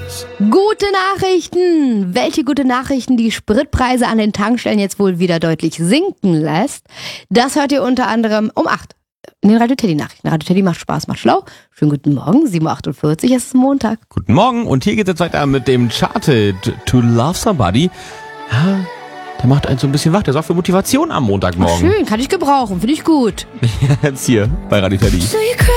Gute Nachrichten! Welche gute Nachrichten die Spritpreise an den Tankstellen jetzt wohl wieder deutlich sinken lässt, das hört ihr unter anderem um 8 in den Radio Teddy Nachrichten. Radio Teddy macht Spaß, macht schlau. Schönen guten Morgen, 7.48 Uhr, es ist Montag. Guten Morgen und hier geht es jetzt weiter mit dem Charted To Love Somebody. Ja, der macht einen so ein bisschen wach, der sorgt für Motivation am Montagmorgen. Schön, kann ich gebrauchen, finde ich gut. Jetzt hier bei Radio Teddy.